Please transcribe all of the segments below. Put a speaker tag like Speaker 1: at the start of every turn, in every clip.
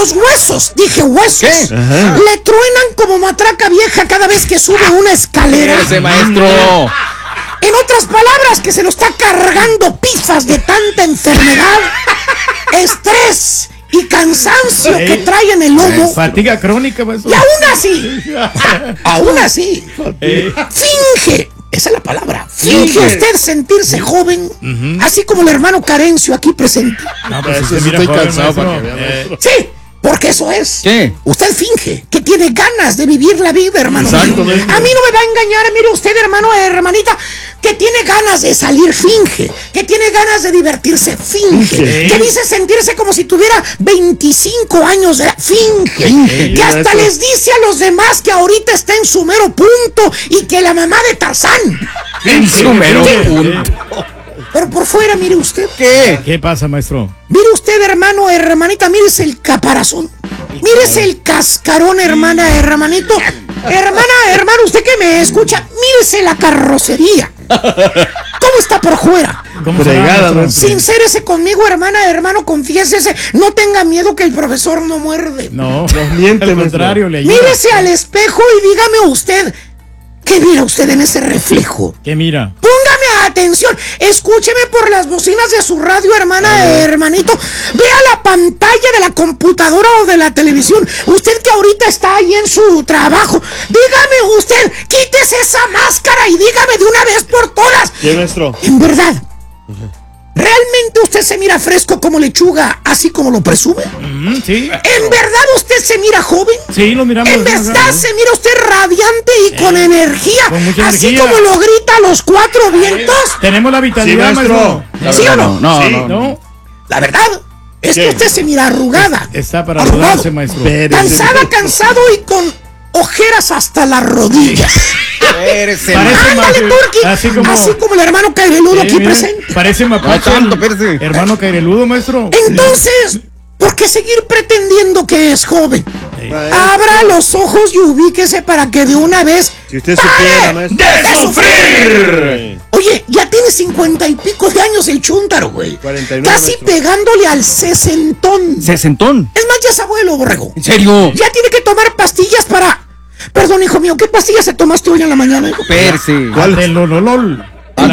Speaker 1: los huesos, dije huesos, le truenan como matraca vieja cada vez que sube una escalera.
Speaker 2: ¡Ese maestro!
Speaker 1: En otras palabras, que se lo está cargando pifas de tanta enfermedad, estrés y cansancio que trae en el lomo.
Speaker 3: Fatiga crónica, maestro.
Speaker 1: Y aún así, finge. Esa es la palabra. Finge usted sentirse joven, así como el hermano Carencio aquí presente.
Speaker 3: No, pues
Speaker 4: Eso sí estoy cansado para que vea.
Speaker 1: Sí, porque eso es.
Speaker 2: ¿Qué?
Speaker 1: Usted finge que tiene ganas de vivir la vida, hermano.
Speaker 4: Exactamente.
Speaker 1: A mí no me va a engañar, mire usted, hermano, hermanita, que tiene ganas de salir, finge. Que tiene ganas de divertirse, finge. Que dice sentirse como si tuviera 25 años de edad, finge. Que hasta les dice a los demás que ahorita está en su mero punto y que la mamá de Tarzán.
Speaker 2: En su mero punto.
Speaker 1: Pero por fuera, mire usted.
Speaker 3: ¿Qué pasa, maestro?
Speaker 1: Mire usted, hermano, hermanita, mírese el caparazón. Mírese el cascarón, hermanito. Hermano, usted que me escucha, mírese la carrocería. ¿Cómo está por fuera?
Speaker 3: ¿Cómo será, maestro?
Speaker 1: Sincérese conmigo, hermano, confiésese. No tenga miedo que el profesor no muerde.
Speaker 3: No,
Speaker 4: miente,
Speaker 3: al contrario, le ayuda.
Speaker 1: Mírese al espejo y dígame usted, ¿qué mira usted en ese reflejo?
Speaker 3: ¿Qué mira?
Speaker 1: Póngame atención, escúcheme por las bocinas de su radio, hermanito. Vea la pantalla de la computadora o de la televisión. Usted que ahorita está ahí en su trabajo, dígame usted, quítese esa máscara y dígame de una vez por todas.
Speaker 4: ¿Qué, maestro?
Speaker 1: En verdad, ¿realmente usted se mira fresco como lechuga, así como lo presume?
Speaker 3: Sí.
Speaker 1: ¿En verdad usted se mira joven?
Speaker 3: Sí, lo miramos.
Speaker 1: ¿En verdad se mira usted radiante y con energía?
Speaker 3: Con mucha
Speaker 1: así
Speaker 3: energía.
Speaker 1: como lo grita a los cuatro vientos.
Speaker 3: Tenemos la vitalidad,
Speaker 4: Sí, maestro.
Speaker 3: maestro.
Speaker 1: ¿Sí o no?
Speaker 3: No.
Speaker 1: La verdad es que usted se mira arrugada.
Speaker 3: Está para
Speaker 1: arrugado,
Speaker 3: arrugarse, maestro.
Speaker 1: cansado y con ojeras hasta las rodillas.
Speaker 2: Espérese,
Speaker 1: Ándale, Turqui.
Speaker 3: así como
Speaker 1: el hermano Caireludo aquí
Speaker 3: mire,
Speaker 1: presente.
Speaker 3: Parece mapache.
Speaker 2: No tanto, espérese.
Speaker 3: Hermano Caireludo, maestro.
Speaker 1: Entonces, ¿por qué seguir pretendiendo que es joven? Abra los ojos y ubíquese para que de una vez
Speaker 4: Si usted supiera, maestro.
Speaker 1: ¡de sufrir! Oye, ya tiene 50 y pico de años el chúntaro, güey.
Speaker 4: 49,
Speaker 1: Casi
Speaker 4: maestro.
Speaker 1: pegándole al sesentón.
Speaker 2: ¿Sesentón?
Speaker 1: Es más, ya es abuelo, borrego.
Speaker 2: ¿En serio?
Speaker 1: Ya tiene que tomar pastillas para... Perdón, hijo mío, ¿qué pastillas se tomaste hoy en la mañana, hijo?
Speaker 2: Espérese.
Speaker 3: ¿Cuál? El Lololol.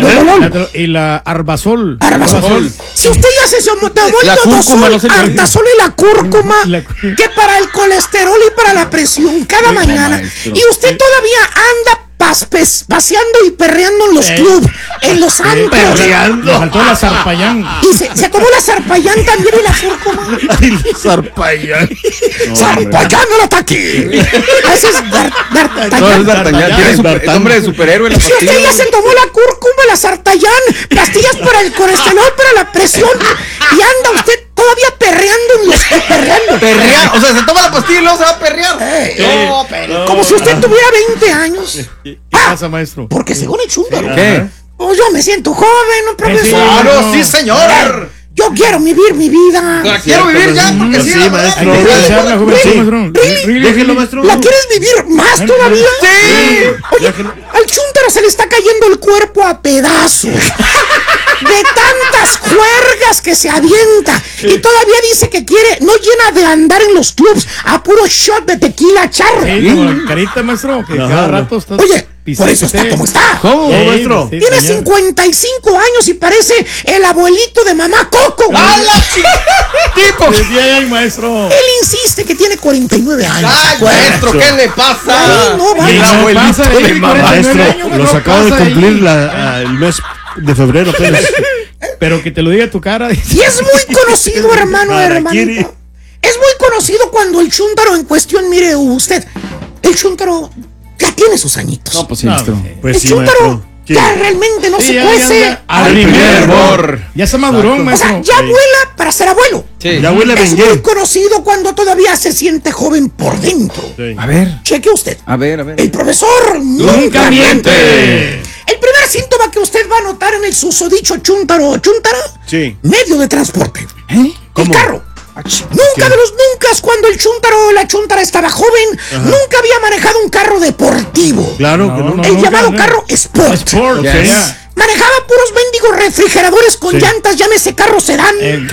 Speaker 3: Y la Arbazol.
Speaker 1: Arbazol. Si usted ya se tomó
Speaker 2: La
Speaker 1: el
Speaker 2: cúrcuma, no sé qué.
Speaker 1: Artazol y la cúrcuma,
Speaker 3: La-
Speaker 1: que para el colesterol y para la presión cada mañana,
Speaker 2: maestro.
Speaker 1: y usted todavía anda paseando y perreando en los clubs, en los antros.
Speaker 3: Le faltó la Zarpayán.
Speaker 1: Y se tomó la Zarpayán también y la cúrcuma.
Speaker 4: Ay, Zarpayán.
Speaker 1: Zarpayán el ataque. Ese es
Speaker 2: No, es
Speaker 1: D'Artagnan.
Speaker 2: D'Artagnan. Tiene es nombre de superhéroe la
Speaker 1: Si usted ya
Speaker 2: pastilla.
Speaker 1: se tomó la cúrcuma, la sartallán, pastillas para el colesterol, para la presión, y anda usted todavía perreando en los perreando.
Speaker 2: Perrear. O sea, se toma la pastilla y luego se va a perrear. No, pero...
Speaker 1: Como si usted tuviera 20 años.
Speaker 3: ¿Qué pasa, maestro?
Speaker 1: Porque según el chúndaro,
Speaker 2: ¿Qué?
Speaker 1: pues yo me siento joven, ¿no, profesor?
Speaker 2: Claro, sí, señor.
Speaker 1: Yo quiero vivir mi vida.
Speaker 2: La quiero vivir ya, porque sí,
Speaker 4: Sí,
Speaker 2: la
Speaker 4: maestro.
Speaker 3: Hay que
Speaker 2: verdad.
Speaker 3: apreciar la juventud,
Speaker 4: Sí.
Speaker 3: maestro.
Speaker 4: Déjelo, maestro.
Speaker 1: ¿La quieres vivir más todavía?
Speaker 2: Sí.
Speaker 1: Oye, al chúntaro se le está cayendo el cuerpo a pedazos. De tantas juergas que se avienta. Y todavía dice que quiere, no llena de andar en los clubs a puro shot de tequila charro.
Speaker 3: Sí, como la carita, maestro, que
Speaker 4: Ajá.
Speaker 3: cada rato está.
Speaker 1: Oye, por eso está como está.
Speaker 2: ¿Cómo?
Speaker 3: Sí,
Speaker 4: maestro?
Speaker 3: sí,
Speaker 1: Tiene
Speaker 3: señor.
Speaker 1: 55 años y parece el abuelito de mamá Coco.
Speaker 2: ¡A la tipo!
Speaker 3: Sí, ay, maestro.
Speaker 1: Él insiste que tiene 49 años.
Speaker 2: ¡Ay, maestro! ¿Qué le pasa?
Speaker 1: Ay, no,
Speaker 3: Y
Speaker 1: vaya.
Speaker 3: el abuelito
Speaker 2: de
Speaker 3: de
Speaker 2: mamá.
Speaker 4: Maestro, los acabo de cumplir el mes de febrero, apenas.
Speaker 3: Pero que te lo diga tu cara.
Speaker 1: Y es muy conocido, hermanito.
Speaker 4: quiere.
Speaker 1: Es muy conocido cuando el chúntaro en cuestión, mire usted, el chúntaro ya tiene sus añitos.
Speaker 2: No, pues sí,
Speaker 3: No,
Speaker 2: maestro.
Speaker 4: Pues
Speaker 1: el
Speaker 4: sí,
Speaker 1: chúntaro
Speaker 4: maestro.
Speaker 1: ya realmente no
Speaker 3: Sí,
Speaker 1: se
Speaker 3: ya,
Speaker 1: cuece.
Speaker 3: ya,
Speaker 2: Al primer hervor.
Speaker 3: Ya se maduró,
Speaker 1: O sea,
Speaker 3: maestro.
Speaker 1: ya vuela para ser abuelo.
Speaker 2: Sí.
Speaker 4: Ya huele a
Speaker 1: Es muy
Speaker 4: bengué.
Speaker 1: conocido cuando todavía se siente joven por dentro.
Speaker 4: Sí.
Speaker 2: A ver.
Speaker 1: Cheque usted.
Speaker 2: A ver.
Speaker 1: El profesor
Speaker 3: Nunca miente.
Speaker 1: El primer síntoma que usted va a notar en el susodicho chúntara,
Speaker 4: Sí.
Speaker 1: medio de transporte.
Speaker 2: ¿Eh?
Speaker 1: El
Speaker 4: ¿Cómo?
Speaker 1: carro.
Speaker 2: Ah, ch-
Speaker 1: Nunca digas cuando el chúntaro o la chúntara estaba joven, nunca había manejado un carro deportivo.
Speaker 4: Claro que no.
Speaker 1: El llamado carro Sport.
Speaker 3: Sport,
Speaker 4: Yes.
Speaker 3: yeah.
Speaker 1: Manejaba puros mendigos refrigeradores con llantas, llámese carro sedán.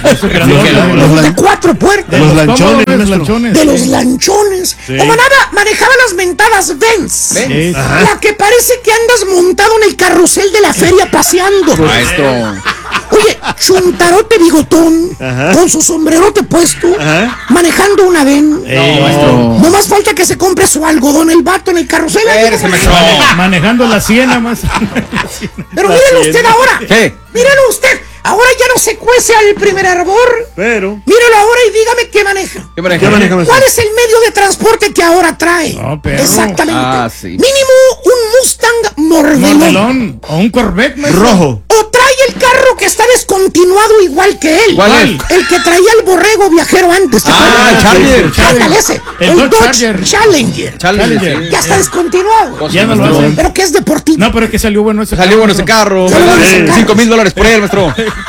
Speaker 1: De 4 puertas.
Speaker 4: Los lanchones,
Speaker 3: los
Speaker 4: maestro.
Speaker 3: lanchones.
Speaker 1: De los lanchones.
Speaker 4: Sí.
Speaker 1: O manejaba las mentadas Benz.
Speaker 3: Sí.
Speaker 1: La que parece que andas montado en el carrusel de la feria paseando.
Speaker 2: Maestro.
Speaker 1: Oye, chuntarote bigotón, con su sombrerote puesto, manejando una Ven.
Speaker 3: Maestro.
Speaker 1: No más falta que se compre su algodón el vato en el carrusel.
Speaker 2: Espérese, maestro.
Speaker 3: Manejando la siena, maestro.
Speaker 1: Pero mírelo usted ahora.
Speaker 2: ¿Qué?
Speaker 1: Mírelo usted. Ahora ya no se cuece al primer hervor.
Speaker 4: Pero.
Speaker 1: Mírelo ahora y dígame qué maneja.
Speaker 2: ¿Qué maneja?
Speaker 4: ¿Qué maneja, maestro?
Speaker 1: ¿Cuál es el medio de transporte que ahora trae?
Speaker 3: No, perro.
Speaker 1: Exactamente.
Speaker 2: Ah, sí.
Speaker 1: Mínimo un Mustang mordelón.
Speaker 3: Mordelón. O un Corvette, maestro.
Speaker 4: Rojo.
Speaker 1: O trae el carro que está descontinuado igual que él.
Speaker 2: ¿Cuál es?
Speaker 1: El que traía el borrego viajero antes. ¿te
Speaker 2: Ah,
Speaker 1: acuerdas?
Speaker 2: Charger.
Speaker 1: Ándale, ese.
Speaker 3: El Dodge
Speaker 1: Dodge Challenger.
Speaker 2: Challenger.
Speaker 1: Ya está descontinuado.
Speaker 3: Ya no lo hacen.
Speaker 1: Pero que es deportivo.
Speaker 3: No, pero es que salió bueno ese
Speaker 2: Salió bueno ese carro.
Speaker 1: Salió bueno ese carro.
Speaker 2: $5,000 por él, maestro.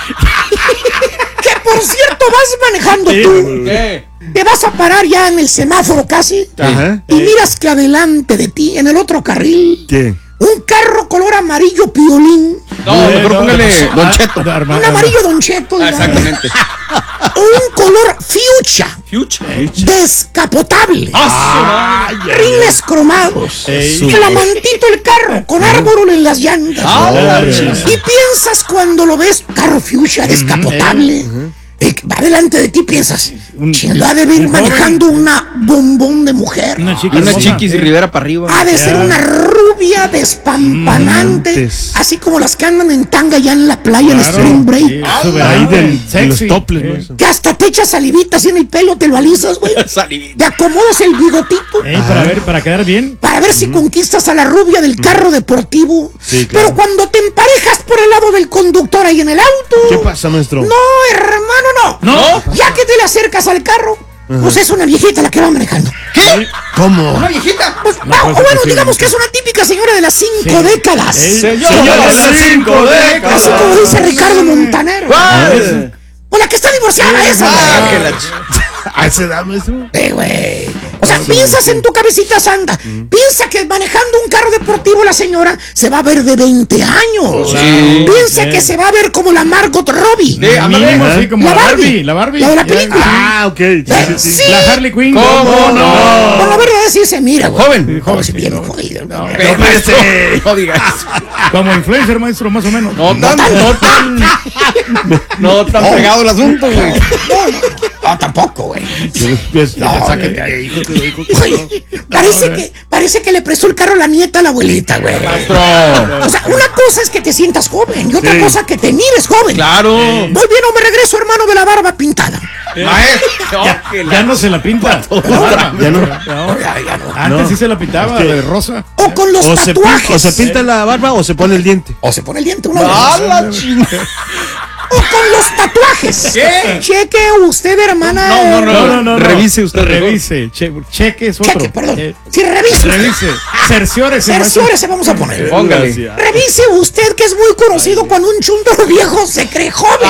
Speaker 1: Que por cierto vas manejando tú.
Speaker 2: ¿Qué?
Speaker 1: Te vas a parar ya en el semáforo casi.
Speaker 4: Ajá.
Speaker 1: Y miras que adelante de ti, en el otro carril,
Speaker 4: ¿Qué?
Speaker 1: un carro color amarillo piolín.
Speaker 2: No, mejor póngale Don Cheto.
Speaker 1: Un amarillo Don Cheto.
Speaker 2: Ah,
Speaker 1: digamos.
Speaker 2: exactamente.
Speaker 1: Un color fuchsia.
Speaker 2: Future.
Speaker 1: Descapotable.
Speaker 2: Ah,
Speaker 1: Rines cromados. Flamantito el carro, con árbol en las llantas. Y piensas cuando lo ves, carro fuchsia descapotable. Va delante de ti, piensas, ¿quién lo ha de ver manejando una bombón de mujer?
Speaker 3: Una chica.
Speaker 2: Una
Speaker 3: hermosa.
Speaker 2: chiquis y Rivera para arriba.
Speaker 1: Ha de ser una rubia despampanante,
Speaker 4: Antes.
Speaker 1: así como las que andan en tanga ya en la playa en
Speaker 3: Claro.
Speaker 1: Spring Break.
Speaker 3: Sí,
Speaker 4: Ahí
Speaker 3: ahí
Speaker 4: de los toples, maestro.
Speaker 1: Que hasta te echas salivita así en el pelo, te lo alisas, güey.
Speaker 2: Salivita.
Speaker 1: Te acomodas el bigotito.
Speaker 3: Para quedar bien.
Speaker 1: Para ver si conquistas a la rubia del carro deportivo.
Speaker 4: Sí, claro.
Speaker 1: Pero cuando te emparejas por el lado del conductor ahí en el auto.
Speaker 4: ¿Qué pasa, maestro?
Speaker 1: No, hermano, no.
Speaker 3: No.
Speaker 1: Ya que te le acercas al carro, pues es una viejita la que va manejando. ¿Qué?
Speaker 4: ¿Cómo?
Speaker 2: Una viejita.
Speaker 1: Pues,
Speaker 3: No, pues,
Speaker 1: o bueno,
Speaker 3: sí,
Speaker 1: digamos
Speaker 3: sí.
Speaker 1: que es una típica señora de las 5 décadas.
Speaker 2: Señora de las 5 décadas.
Speaker 1: Así como dice Ricardo Montaner.
Speaker 2: ¿Cuál?
Speaker 1: O la que está divorciada, esa.
Speaker 2: Ah, que
Speaker 1: güey.
Speaker 2: la
Speaker 4: ¿A esa edad, maestro?
Speaker 1: Güey. O sea, piensas en tu cabecita santa. Piensa que manejando un carro deportivo la señora se va a ver de 20 años.
Speaker 2: Sí.
Speaker 1: Piensa que se va a ver como la Margot Robbie.
Speaker 2: Sí, ándale.
Speaker 3: Mínimo, sí, como
Speaker 1: La
Speaker 3: la
Speaker 1: Barbie.
Speaker 3: Barbie. La Barbie.
Speaker 1: La de la película.
Speaker 4: Ah, ok. Sí, sí, sí.
Speaker 1: Sí.
Speaker 3: La Harley Quinn.
Speaker 2: ¿Cómo no?
Speaker 1: Con la verdad decirse, mira, güey.
Speaker 2: Joven.
Speaker 1: Joven, se viene jodido. No,
Speaker 2: Maestro, no digas eso.
Speaker 3: Como influencer, maestro, más o menos.
Speaker 2: No tan pegado el asunto, güey.
Speaker 1: no, tampoco, güey.
Speaker 4: Sáquete ahí, hijo, te lo digo.
Speaker 1: Oye, parece que le prestó el carro a la nieta a la abuelita, güey.
Speaker 2: Maestro.
Speaker 1: O sea, una cosa es que te sientas joven y otra
Speaker 4: Sí.
Speaker 1: cosa que te mires joven.
Speaker 2: Claro.
Speaker 1: Voy bien o me regreso, hermano, de la barba pintada.
Speaker 2: Maestro.
Speaker 3: Ya no se la pinta.
Speaker 4: Ya no.
Speaker 1: Ya no.
Speaker 3: Antes sí se la pintaba de rosa.
Speaker 1: O con los
Speaker 4: O se
Speaker 1: tatuajes.
Speaker 4: pinta la barba o se pone el diente.
Speaker 1: O se pone el diente una
Speaker 2: ¡A
Speaker 1: vez.
Speaker 2: la chingada!
Speaker 1: O con los tatuajes.
Speaker 2: ¿Qué?
Speaker 1: Cheque usted, hermana.
Speaker 3: No.
Speaker 2: Revise usted,
Speaker 3: Revise. Cheque es otro.
Speaker 1: Cheque, perdón. Sí, revise.
Speaker 3: Revise. Cerciórese. maestro.
Speaker 1: Cerciórese, vamos a poner.
Speaker 2: Póngale.
Speaker 1: Revise usted que es muy conocido cuando un chuntaro viejo se cree joven.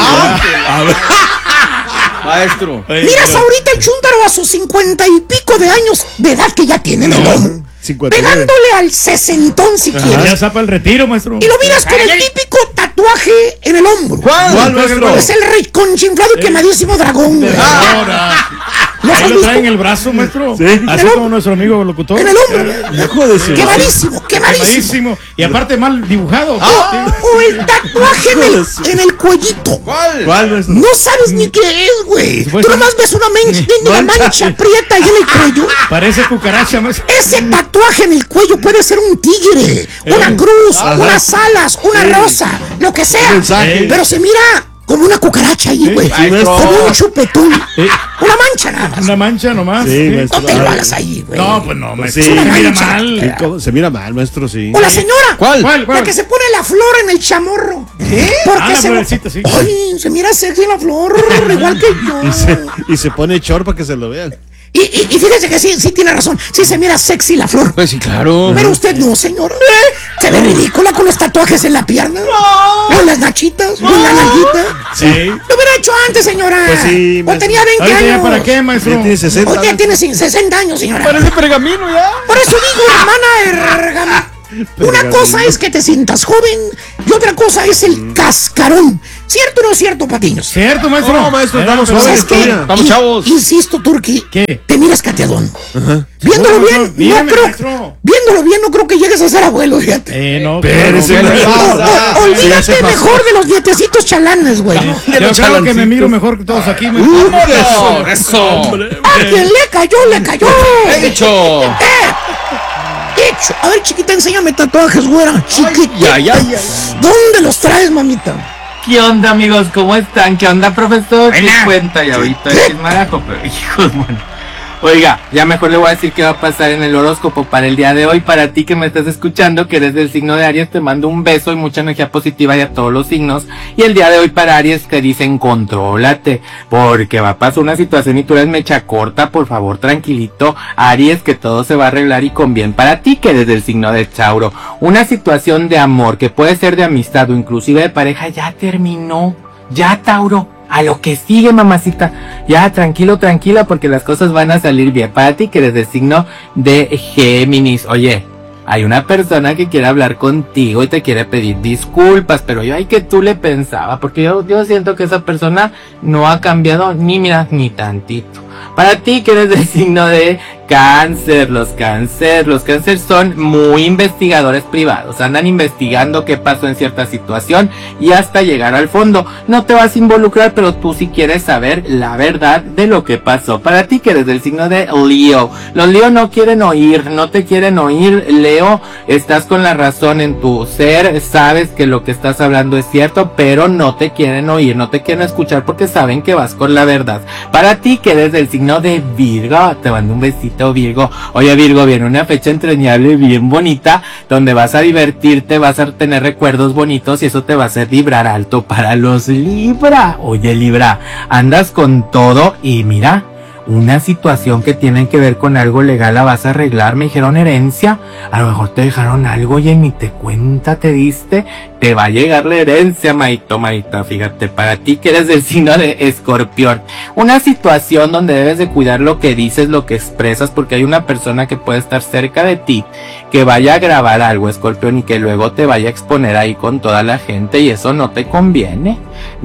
Speaker 2: Maestro.
Speaker 1: Miras ahorita el chúntaro a sus 50 y pico de años de edad que ya tiene en el hombro.
Speaker 4: 59.
Speaker 1: Pegándole al sesentón si
Speaker 3: Ya
Speaker 1: quieres.
Speaker 3: zapa el retiro, maestro.
Speaker 1: Y lo miras con el típico tatuaje en el hombro.
Speaker 2: ¿Cuál,
Speaker 3: maestro?
Speaker 1: Es el reconchinflado y quemadísimo dragón, güey.
Speaker 3: Ahora.
Speaker 1: ¿Lo has
Speaker 3: Ahí lo
Speaker 1: visto?
Speaker 3: traen en el brazo, maestro.
Speaker 4: Sí.
Speaker 3: Así como nuestro amigo locutor.
Speaker 1: En el hombro.
Speaker 4: Hijo de su.
Speaker 1: Quemadísimo.
Speaker 3: Quemadísimo. Y aparte mal dibujado.
Speaker 1: O el tatuaje en el cuellito.
Speaker 2: ¿Cuál?
Speaker 4: ¿Cuál, maestro?
Speaker 1: No sabes ni qué es, güey.
Speaker 3: Pues,
Speaker 1: Tú nomás ves una mancha prieta ahí en el cuello.
Speaker 3: Parece cucaracha, maestro.
Speaker 1: Ese tatuaje en el cuello puede ser un tigre, una cruz, unas alas, una rosa, lo que sea.
Speaker 4: mensaje.
Speaker 1: Pero se mira como una cucaracha ahí, güey.
Speaker 2: maestro.
Speaker 1: Como un chupetón. Una mancha nada más.
Speaker 3: Una mancha nomás.
Speaker 4: Sí, maestro.
Speaker 1: No te lo hagas ahí, güey.
Speaker 3: No, pues no, maestro.
Speaker 4: Sí.
Speaker 3: Se mira
Speaker 1: mancha.
Speaker 3: mal.
Speaker 4: Sí, ¿cómo? Se mira mal, maestro, sí.
Speaker 1: O la señora.
Speaker 2: ¿Cuál?
Speaker 1: La que se pone la flor en el chamorro. Porque
Speaker 3: Ah, la florecita, sí.
Speaker 1: Ay, se mira sexy la flor, igual que yo.
Speaker 4: Y se pone short para que se lo vean.
Speaker 1: Y fíjese que sí tiene razón. Sí se mira sexy la flor.
Speaker 2: Pues sí, claro.
Speaker 1: Pero usted no, señor. Se ve ridícula con los tatuajes en la pierna. No. En las nachitas. No. En la nalguita.
Speaker 4: Sí.
Speaker 1: Lo hubiera hecho antes, señora.
Speaker 4: Pues sí.
Speaker 1: O tenía 20 años.
Speaker 3: ¿Para qué, maestro?
Speaker 4: Ya tiene 60.
Speaker 1: O ya tiene 60 años, señora.
Speaker 2: Parece pergamino ya.
Speaker 1: Por eso digo, hermana. Una cosa es que te sientas joven y otra cosa es el cascarón. ¿Cierto o no es cierto, Patiños?
Speaker 3: Cierto, maestro.
Speaker 4: No, maestro, estamos
Speaker 3: pero
Speaker 1: ¿Sabes qué?
Speaker 2: Vamos, chavos.
Speaker 1: Insisto, Turki.
Speaker 3: ¿Qué?
Speaker 1: Te miras cateadón. Viéndolo
Speaker 3: Bueno,
Speaker 1: bien,
Speaker 3: mírame,
Speaker 1: no creo.
Speaker 3: maestro.
Speaker 1: Viéndolo bien, no creo que llegues a ser abuelo, fíjate.
Speaker 3: No,
Speaker 4: Espérese,
Speaker 3: claro.
Speaker 4: maestro.
Speaker 1: Olvídate mejor de los dietecitos chalanes, güey.
Speaker 3: Yo creo que me miro mejor que todos aquí, maestro.
Speaker 2: Eso.
Speaker 1: ¿A quién le cayó? ¡Le cayó!
Speaker 2: He dicho.
Speaker 1: Hecho. A ver, chiquita, enséñame tatuajes, güera. Chiquita.
Speaker 2: Ya.
Speaker 1: ¿Dónde los traes, mamita?
Speaker 5: ¿Qué onda, amigos? ¿Cómo están? ¿Qué onda, profesor? ¿Qué cuenta? Y ahorita es marajo, pero hijos, bueno. Oiga, ya mejor le voy a decir qué va a pasar en el horóscopo para el día de hoy. Para ti que me estás escuchando, que eres del signo de Aries, te mando un beso y mucha energía positiva y a todos los signos. Y el día de hoy para Aries te dicen contrólate, porque va a pasar una situación y tú eres mecha corta. Por favor, tranquilito, Aries, que todo se va a arreglar y con bien. Para ti que eres del signo de Tauro, una situación de amor que puede ser de amistad o inclusive de pareja ya terminó. Ya, Tauro. A lo que sigue, mamacita. Ya, tranquilo, tranquila, porque las cosas van a salir bien. Para ti que eres del signo de Géminis. Oye, hay una persona que quiere hablar contigo y te quiere pedir disculpas, pero yo que tú le pensaba, porque yo siento que esa persona no ha cambiado ni tantito. Para ti que eres del signo de Cáncer, los cáncer son muy investigadores privados, andan investigando qué pasó en cierta situación y hasta llegar al fondo. No te vas a involucrar, pero tú sí quieres saber la verdad de lo que pasó. Para ti que eres del signo de Leo, los Leo no quieren oír, no te quieren oír, Leo, estás con la razón en tu ser, sabes que lo que estás hablando es cierto, pero no te quieren oír, no te quieren escuchar porque saben que vas con la verdad. Para ti que eres del signo de Virgo, te mando un besito, Virgo. Oye, Virgo, viene una fecha entrañable bien bonita, donde vas a divertirte, vas a tener recuerdos bonitos y eso te va a hacer vibrar alto. Para los Libra, oye, Libra, andas con todo y mira, una situación que tiene que ver con algo legal la vas a arreglar. Me dijeron herencia, a lo mejor te dejaron algo y ni te cuenta te diste, te va a llegar la herencia, maito, maita. Fíjate, para ti que eres del signo de Escorpión, una situación donde debes de cuidar lo que dices, lo que expresas, porque hay una persona que puede estar cerca de ti, que vaya a grabar algo, Escorpión, y que luego te vaya a exponer ahí con toda la gente, y eso no te conviene,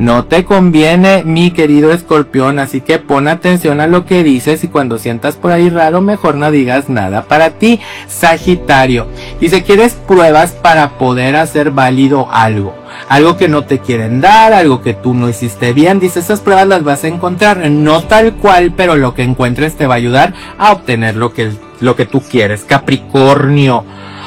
Speaker 5: mi querido Escorpión. Así que pon atención a lo que dices y cuando sientas por ahí raro, mejor no digas nada. Para ti, Sagitario, dice, quieres pruebas para poder hacer válido algo que no te quieren dar, algo que tú no hiciste bien. Dice, esas pruebas las vas a encontrar, no tal cual, pero lo que encuentres te va a ayudar a obtener lo que tú quieres. Capricornio,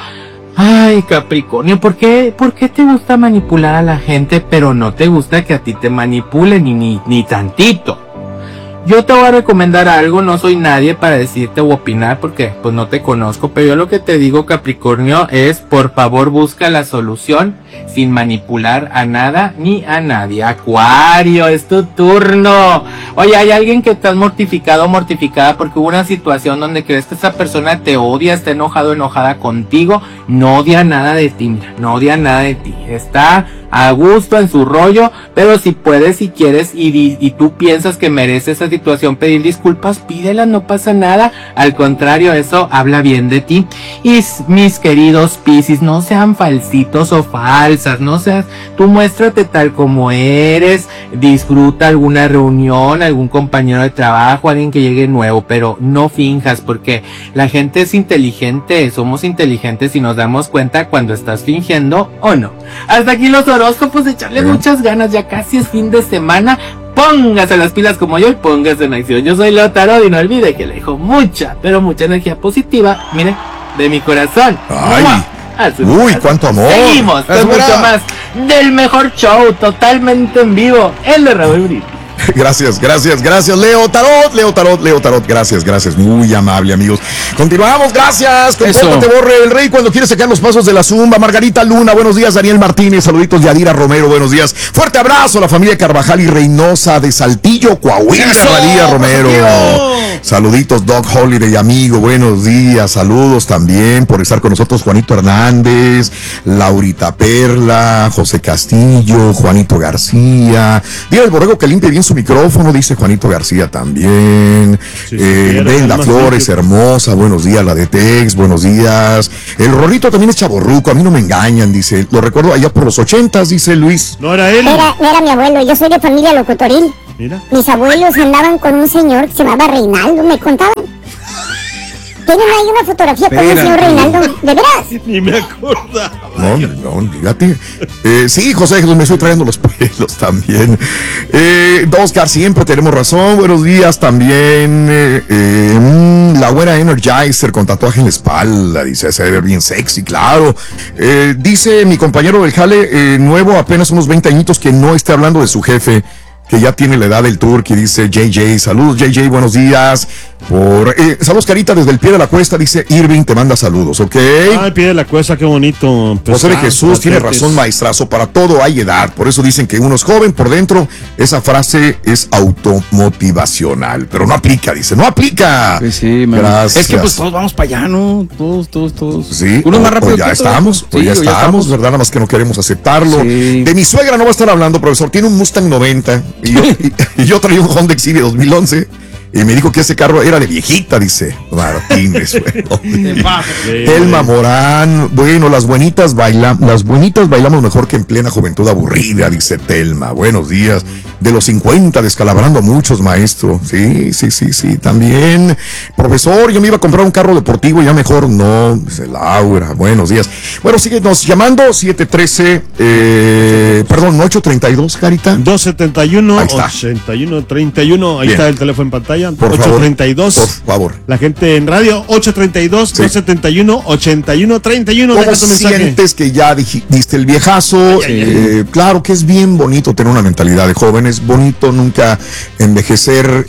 Speaker 5: ay, Capricornio, ¿por qué te gusta manipular a la gente, pero no te gusta que a ti te manipulen ni tantito? Yo te voy a recomendar algo, no soy nadie para decirte o opinar porque pues no te conozco, pero yo lo que te digo, Capricornio, es por favor busca la solución sin manipular a nada ni a nadie. Acuario, es tu turno. Oye, hay alguien que estás mortificado o mortificada porque hubo una situación donde crees que esa persona te odia, está enojado o enojada contigo, no odia nada de ti, mira, no odia nada de ti, está a gusto en su rollo, pero si puedes, si quieres y tú piensas que mereces esa situación, pedir disculpas, pídelas, no pasa nada, al contrario, eso habla bien de ti. Y mis queridos Piscis, no sean falsitos o falsas, no seas, tú muéstrate tal como eres, disfruta alguna reunión, algún compañero de trabajo, alguien que llegue nuevo, pero no finjas, porque la gente es inteligente, somos inteligentes y nos damos cuenta cuando estás fingiendo o no. Hasta aquí los horóscopos, echarle muchas ganas, ya casi es fin de semana. Póngase las pilas como yo y póngase en acción. Yo soy Leo Tarot y no olvide que le dejo mucha, pero mucha energía positiva, mire, de mi corazón.
Speaker 6: Ay, uy, cuánto amor.
Speaker 5: Seguimos con mucho más del mejor show, totalmente en vivo, el de Raúl Brito.
Speaker 6: Gracias, Leo Tarot, gracias, muy amable, amigos. Continuamos, gracias, compórtate, Borre el Rey, cuando quieres sacar los pasos de la zumba. Margarita Luna, buenos días. Daniel Martínez, saluditos. Yadira Romero, buenos días. Fuerte abrazo a la familia Carvajal y Reynosa de Saltillo, Coahuila. María Romero. Saluditos, Doc Holiday, amigo, buenos días, saludos también por estar con nosotros, Juanito Hernández, Laurita Perla, José Castillo, Juanito García. Dile al borrego que limpie bien su micrófono, dice Juanito García también.
Speaker 4: Sí,
Speaker 6: Brenda Flores, hermosa, buenos días, la de Tex, buenos días. El Rorrito también es chavorruco, a mí no me engañan, dice, lo recuerdo allá por los 80s, dice Luis.
Speaker 4: No era él.
Speaker 7: Era mi abuelo, yo soy de familia locutoril.
Speaker 4: Mira.
Speaker 7: Mis abuelos andaban con un señor que se llamaba Reinaldo, me contaban. Tienen ahí una fotografía con el señor Reinaldo, ¿de veras?
Speaker 4: Ni me acordaba.
Speaker 6: No, fíjate. Sí, José Jesús, me estoy trayendo los pelos también. Oscar, siempre tenemos razón. Buenos días también. La buena Energizer con tatuaje en la espalda, dice, se ve bien sexy, claro. Dice mi compañero del jale, nuevo, apenas unos 20 añitos, que no esté hablando de su jefe, que ya tiene la edad del Turqui, dice JJ. Saludos, JJ, buenos días. Saludos, Carita, desde el pie de la cuesta, dice Irving, te manda saludos, ¿ok?
Speaker 4: Ay, pie de la cuesta, qué bonito.
Speaker 6: José de Jesús tiene razón, maestrazo, para todo hay edad, por eso dicen que uno es joven por dentro. Esa frase es automotivacional, pero no aplica, dice, no aplica.
Speaker 2: Pues sí, man.
Speaker 6: Gracias.
Speaker 2: Es que pues todos vamos para allá, ¿no? Todos.
Speaker 6: Sí,
Speaker 2: Uno más rápido.
Speaker 6: ya estamos,
Speaker 2: ya estamos,
Speaker 6: ¿verdad? Nada más que no queremos aceptarlo.
Speaker 2: Sí.
Speaker 6: De mi suegra no va a estar hablando, profesor, tiene un Mustang 90 y yo traía un Honda Exhibit 2011. Y me dijo que ese carro era de viejita, dice Martínez. Telma Morán, bueno, las buenitas bailamos mejor que en plena juventud aburrida, dice Telma. Buenos días. De los 50, descalabrando a muchos, maestro. Sí, también. Profesor, yo me iba a comprar un carro deportivo, ya mejor no, dice Laura. Buenos días. Bueno, síguenos llamando, 832, Carita.
Speaker 4: 271
Speaker 6: Ahí está.
Speaker 4: 8131, ahí
Speaker 6: Bien.
Speaker 4: está el teléfono en pantalla.
Speaker 6: Por
Speaker 4: 832.
Speaker 6: Por favor.
Speaker 4: La gente en radio, 832
Speaker 6: Sí.
Speaker 4: 271 8131.
Speaker 6: ¿Cómo
Speaker 4: Deja tu mensaje.
Speaker 6: sientes que ya diste el viejazo? Claro que es bien bonito tener una mentalidad de joven, es bonito nunca envejecer.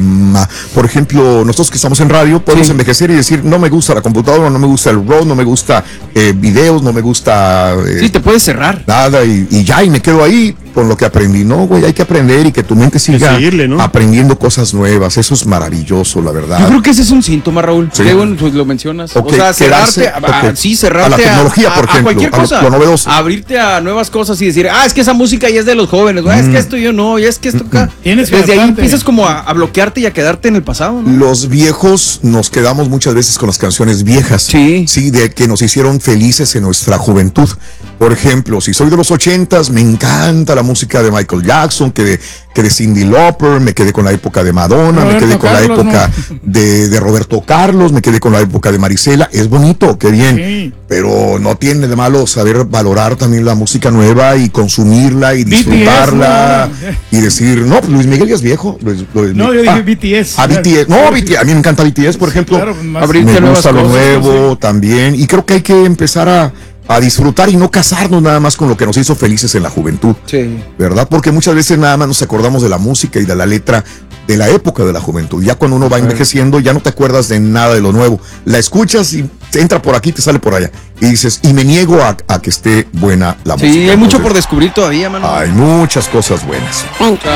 Speaker 6: Por ejemplo, nosotros que estamos en radio podemos envejecer y decir, no me gusta la computadora, no me gusta el road, no me gusta videos, no me gusta
Speaker 2: Sí, te puedes cerrar.
Speaker 6: nada y me quedo ahí con lo que aprendí. No, güey, hay que aprender y que tu mente siga
Speaker 4: seguirle, ¿no?
Speaker 6: aprendiendo cosas nuevas. Eso es maravilloso, la verdad.
Speaker 2: Yo creo que ese es un síntoma, Raúl.
Speaker 6: Sí.
Speaker 2: Qué bueno, pues lo mencionas.
Speaker 6: Ok,
Speaker 2: O sea, cerrarte,
Speaker 6: quedarse,
Speaker 2: cerrarte
Speaker 6: a la tecnología, por ejemplo,
Speaker 2: cualquier
Speaker 6: a lo
Speaker 2: cosa.
Speaker 6: novedoso.
Speaker 2: Abrirte a nuevas cosas y decir, es que esa música ya es de los jóvenes, es que esto yo no, ya es que esto acá.
Speaker 3: Tienes que
Speaker 2: Desde ahí
Speaker 3: adaptarte.
Speaker 2: empiezas como a bloquearte y a quedarte en el pasado, ¿no?
Speaker 6: Los viejos nos quedamos muchas veces con las canciones viejas.
Speaker 2: Sí.
Speaker 6: Sí, de que nos hicieron felices en nuestra juventud. Por ejemplo, si soy de los 80s, me encanta la música de Michael Jackson, que de Cyndi Lauper, me quedé con la época de Madonna, me quedé con la época de Roberto Carlos, me quedé con la época de Marisela. Es bonito, qué bien.
Speaker 3: Sí.
Speaker 6: Pero no tiene de malo saber valorar también la música nueva y consumirla y disfrutarla. Y decir, no, pues Luis Miguel ya es viejo.
Speaker 3: No, yo dije BTS.
Speaker 6: BTS. No, BTS. A mí me encanta BTS, por ejemplo.
Speaker 3: Claro, más-
Speaker 2: Abrirte
Speaker 6: Me
Speaker 2: a nuevas
Speaker 6: gusta lo
Speaker 2: cosas,
Speaker 6: nuevo también. Y creo que hay que empezar a disfrutar y no casarnos nada más con lo que nos hizo felices en la juventud.
Speaker 2: Sí.
Speaker 6: ¿Verdad? Porque muchas veces nada más nos acordamos de la música y de la letra de la época de la juventud. Ya cuando uno va envejeciendo, ya no te acuerdas de nada de lo nuevo. La escuchas y te entra por aquí, te sale por allá. Y dices, y me niego a que esté buena la música.
Speaker 2: Sí, hay mucho
Speaker 6: Entonces,
Speaker 2: por descubrir todavía, mano.
Speaker 6: hay muchas cosas buenas.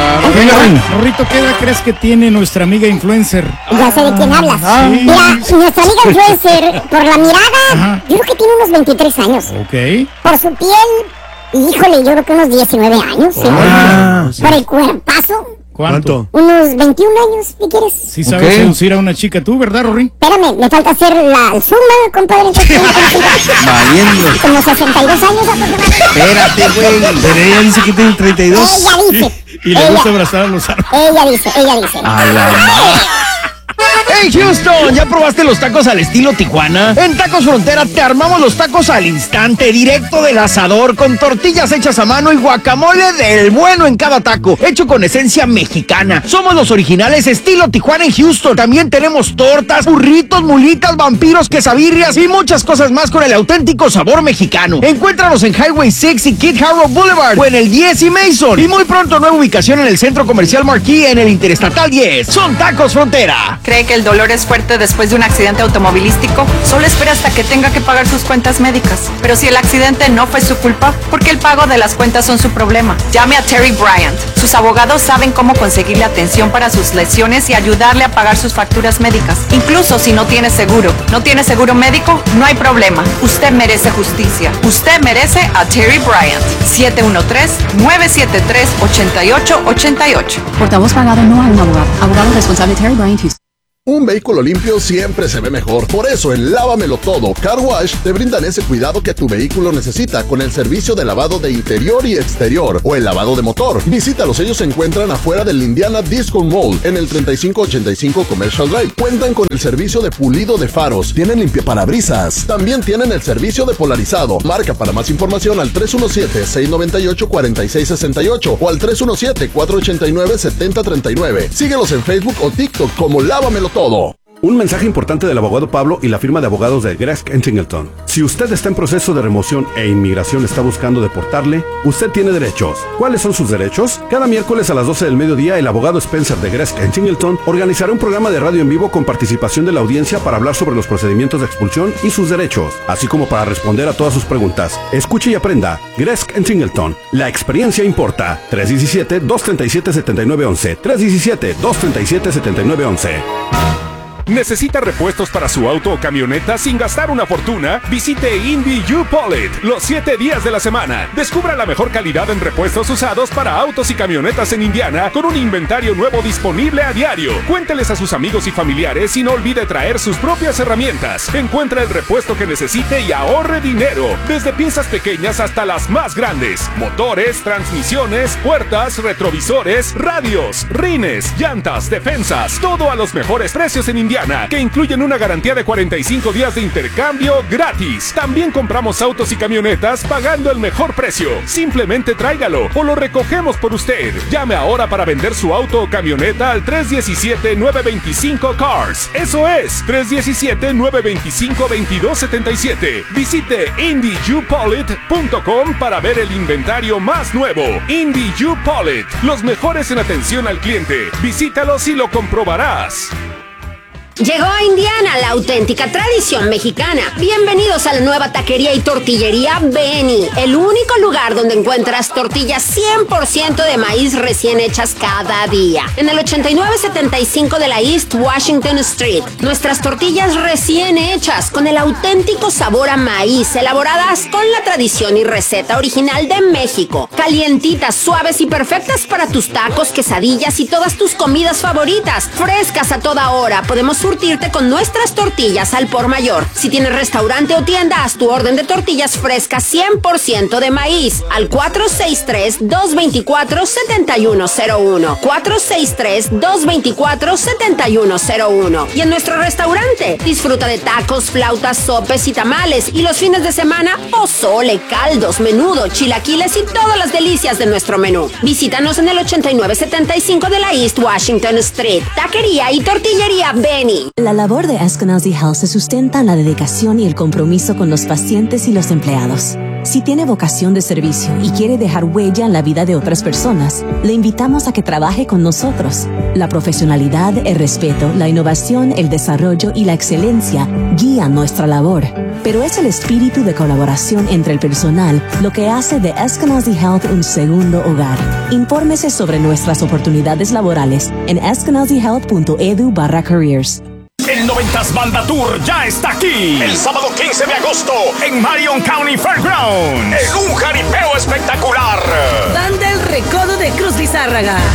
Speaker 3: Rorrito, ¿qué edad crees que tiene nuestra amiga influencer?
Speaker 7: Ya sé de quién hablas.
Speaker 3: Sí.
Speaker 7: Mira, nuestra amiga influencer, por la mirada, yo creo que tiene unos 23 años.
Speaker 3: Ok.
Speaker 7: Por su piel, híjole, yo creo que unos 19 años. ¿sí? Por el cuerpazo,
Speaker 3: ¿Cuánto?
Speaker 7: unos 21 años, ¿qué quieres?
Speaker 3: Sí sabes seducir a una chica tú, ¿verdad, Rorín?
Speaker 7: Espérame, me falta hacer la suma, compadre.
Speaker 2: Valiendo.
Speaker 7: Como 62 años aproximadamente.
Speaker 2: Espérate, güey.
Speaker 4: Pero ella dice que tiene 32.
Speaker 7: Ella dice.
Speaker 3: Y le gusta abrazar a los árboles.
Speaker 7: Ella dice.
Speaker 2: A la madre. ¡Hey Houston! ¿Ya probaste los tacos al estilo Tijuana? En Tacos Frontera te armamos los tacos al instante, directo del asador, con tortillas hechas a mano y guacamole del bueno en cada taco, hecho con esencia mexicana. Somos los originales estilo Tijuana en Houston. También tenemos tortas, burritos, mulitas, vampiros, quesabirrias y muchas cosas más con el auténtico sabor mexicano. Encuéntranos en Highway 6 y Kid Harrow Boulevard o en el 10 y Mason. Y muy pronto nueva ubicación en el Centro Comercial Marquee en el Interestatal 10. Son Tacos Frontera.
Speaker 8: ¿Cree que el dolor es fuerte después de un accidente automovilístico, solo espera hasta que tenga que pagar sus cuentas médicas. Pero si el accidente no fue su culpa, ¿por qué el pago de las cuentas son su problema? Llame a Terry Bryant. Sus abogados saben cómo conseguirle atención para sus lesiones y ayudarle a pagar sus facturas médicas. Incluso si no tiene seguro. ¿No tiene seguro médico? No hay problema. Usted merece justicia. Usted merece a Terry Bryant. 713-973-8888.
Speaker 9: Portavoz pagado no a un abogado. Abogado responsable Terry Bryant Houston.
Speaker 10: Un vehículo limpio siempre se ve mejor. Por eso en Lávamelo Todo Car Wash te brindan ese cuidado que tu vehículo necesita con el servicio de lavado de interior y exterior o el lavado de motor. Visítalos, ellos se encuentran afuera del Indiana Disco Mall en el 3585 Commercial Drive. Cuentan con el servicio de pulido de faros, tienen limpiaparabrisas, también tienen el servicio de polarizado. Marca para más información al 317-698-4668 o al 317-489-7039. Síguelos en Facebook o TikTok como Lávamelo Todo.
Speaker 4: Un mensaje importante del abogado Pablo y la firma de abogados de Gresk & Singleton. Si usted está en proceso de remoción e inmigración está buscando deportarle, usted tiene derechos. ¿Cuáles son sus derechos? Cada miércoles a las 12 del mediodía, el abogado Spencer de Gresk & Singleton organizará un programa de radio en vivo con participación de la audiencia para hablar sobre los procedimientos de expulsión y sus derechos, así como para responder a todas sus preguntas. Escuche y aprenda. Gresk & Singleton. La experiencia importa. 317-237-7911. 317-237-7911.
Speaker 11: ¿Necesita repuestos para su auto o camioneta sin gastar una fortuna? Visite Indy U-Polite los 7 días de la semana. Descubra la mejor calidad en repuestos usados para autos y camionetas en Indiana con un inventario nuevo disponible a diario. Cuénteles a sus amigos y familiares y no olvide traer sus propias herramientas. Encuentra el repuesto que necesite y ahorre dinero. Desde piezas pequeñas hasta las más grandes. Motores, transmisiones, puertas, retrovisores, radios, rines, llantas, defensas. Todo a los mejores precios en Indiana, que incluyen una garantía de 45 días de intercambio gratis. También compramos autos y camionetas pagando el mejor precio. Simplemente tráigalo o lo recogemos por usted. Llame ahora para vender su auto o camioneta al 317-925-CARS. Eso es, 317-925-2277. Visite IndyUPolite.com para ver el inventario más nuevo. Indy U-Polite, los mejores en atención al cliente. Visítalos y lo comprobarás.
Speaker 12: Llegó a Indiana la auténtica tradición mexicana. Bienvenidos a la nueva taquería y tortillería Benny, el único lugar donde encuentras tortillas 100% de maíz recién hechas cada día. En el 8975 de la East Washington Street, nuestras tortillas recién hechas con el auténtico sabor a maíz, elaboradas con la tradición y receta original de México. Calientitas, suaves y perfectas para tus tacos, quesadillas y todas tus comidas favoritas. Frescas a toda hora. Podemos surtirte con nuestras tortillas al por mayor. Si tienes restaurante o tienda, haz tu orden de tortillas frescas 100% de maíz al 463-224-7101. 463-224-7101. Y en nuestro restaurante, disfruta de tacos, flautas, sopes y tamales. Y los fines de semana, pozole, caldos, menudo, chilaquiles y todas las delicias de nuestro menú. Visítanos en el 8975 de la East Washington Street. Taquería y tortillería Benny.
Speaker 13: La labor de Eskenazi Health se sustenta en la dedicación y el compromiso con los pacientes y los empleados. Si tiene vocación de servicio y quiere dejar huella en la vida de otras personas, le invitamos a que trabaje con nosotros. La profesionalidad, el respeto, la innovación, el desarrollo y la excelencia guían nuestra labor. Pero es el espíritu de colaboración entre el personal lo que hace de Eskenazi Health un segundo hogar. Infórmese sobre nuestras oportunidades laborales en eskenazihealth.edu/careers.
Speaker 11: El 90s Banda Tour ya está aquí. El sábado 15 de agosto en Marion County Fairgrounds. En un jaripeo espectacular.
Speaker 14: Banda El Recodo de Cruz Lizárraga.